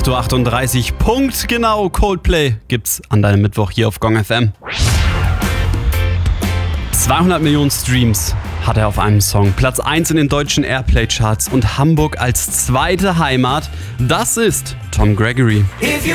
8:38 Uhr, punktgenau Coldplay gibt's an deinem Mittwoch hier auf Gong FM. 200 Millionen Streams hat er auf einem Song. Platz 1 in den deutschen Airplay-Charts und Hamburg als zweite Heimat. Das ist Tom Gregory.